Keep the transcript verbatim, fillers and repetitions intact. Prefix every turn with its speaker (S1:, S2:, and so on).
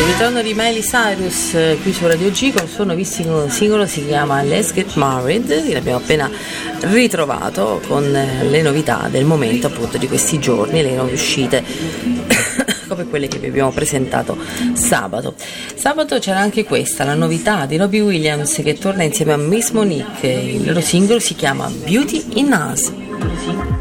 S1: Il ritorno di Miley Cyrus eh, qui su Radio G con il suo nuovissimo singolo, si chiama Let's Get Married, l'abbiamo appena ritrovato con eh, le novità del momento, appunto, di questi giorni, le nuove uscite come quelle che vi abbiamo presentato sabato. Sabato c'era anche questa, la novità di Robbie Williams, che torna insieme a Miss Monique. Il loro singolo si chiama Beauty in Us.